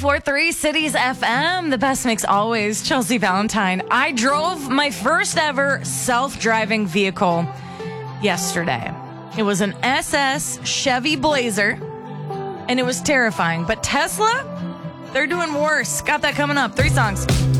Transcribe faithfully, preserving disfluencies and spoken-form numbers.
four three Cities F M, the best mix always. Chelsea Valentine. I drove my first ever self-driving vehicle yesterday. It was an S S Chevy Blazer, and it was terrifying. But Tesla, they're doing worse. Got that coming up. Three songs.